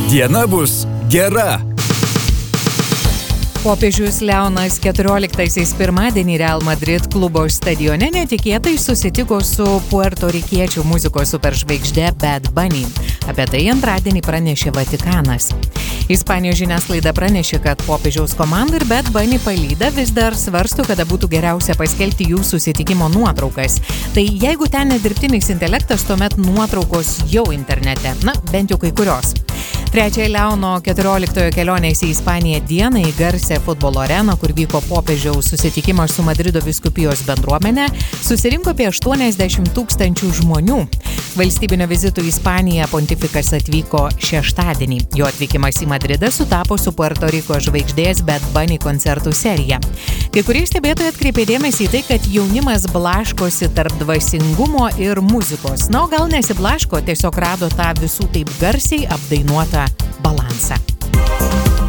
Diena bus gera. Popiežius Leonas XIV pirmadienį Real Madrid klubo stadione netikėtai susitiko su puertorikiečių muzikos superžvaigžde Bad Bunny. Apie tai antradienį pranešė Vatikanas. Ispanijos žiniasklaida pranešė, kad popiežiaus komanda ir Bad Bunny palyda vis dar svarsto, kada būtų geriausia paskelbti jų susitikimo nuotraukas. Tai jeigu ten nedirbtinis intelektas, tuomet nuotraukos jau internete. Na, bent jau kai kurios. Trečiąją Leono XIV kelionės į Ispaniją dieną į garsę futbolo areną, kur vyko popiežiaus susitikimas su Madrido vyskupijos bendruomenė, susirinko apie 80 000 žmonių. Valstybinio vizito į Ispaniją pontifikas atvyko šeštadienį. Jo atvykimas į Madridą sutapo su Puerto Riko žvaigždės Bad Bunny koncertų serija. Kai kurie stebėtojai atkreipė dėmesį į tai, kad jaunimas blaškosi tarp dvasingumo ir muzikos. Na, o gal nesiblaško, tiesiog rado tą visų taip garsiai apdainuotą